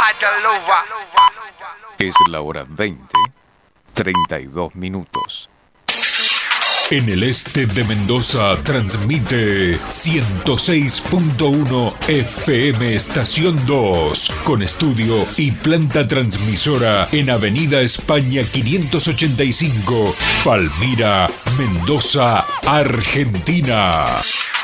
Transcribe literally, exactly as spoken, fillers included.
Es la hora veinte, treinta y dos minutos. En el este de Mendoza transmite ciento seis punto uno F M Estación dos, con estudio y planta transmisora en Avenida España quinientos ochenta y cinco, Palmira, Mendoza, Argentina.